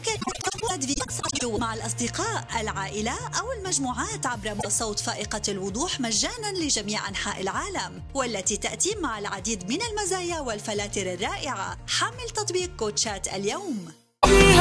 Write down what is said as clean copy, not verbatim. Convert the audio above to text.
يمكن تدفيع مع الأصدقاء، العائلة أو المجموعات عبر صوت فائقة الوضوح مجانا لجميع أنحاء العالم، والتي تأتي مع العديد من المزايا والفلاتر الرائعة. حمل تطبيق كوتشات اليوم.